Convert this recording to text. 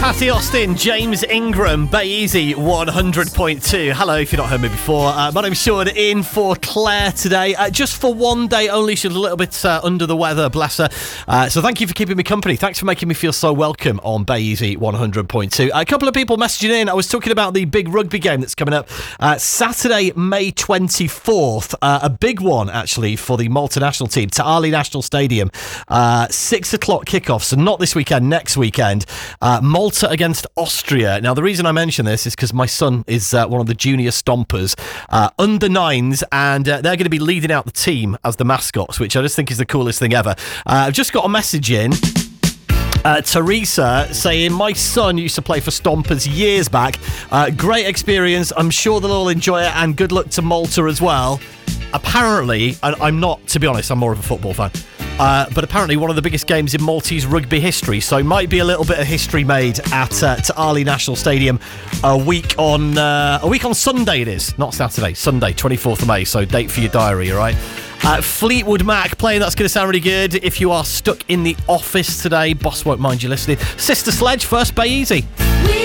Patty Austin, James Ingram, Bay Easy 100.2. Hello, if you've not heard me before. My name's Sean, in for Claire today. Just for one day only, she's a little bit under the weather, bless her. So thank you for keeping me company. Thanks for making me feel so welcome on Bay Easy 100.2. A couple of people messaging in. I was talking about the big rugby game that's coming up Saturday, May 24th. A big one, actually, for the Malta national team. Ta'ali National Stadium. 6 o'clock kickoff, so not this weekend, next weekend. Malta against Austria. Now, the reason I mention this is because my son is one of the junior stompers, under nines, and they're going to be leading out the team as the mascots, which I just think is the coolest thing ever. I've just got a message in. Teresa saying, my son used to play for Stompers years back. Great experience. I'm sure they'll all enjoy it, and good luck to Malta as well. Apparently, and I'm not, to be honest, I'm more of a football fan. But apparently one of the biggest games in Maltese rugby history, so might be a little bit of history made at Ta'ali National Stadium a week on Sunday. It is not Saturday, Sunday, 24th of May. So date for your diary, all right? Fleetwood Mac playing. That's going to sound really good if you are stuck in the office today. Boss won't mind you listening. Sister Sledge first, Bay Easy.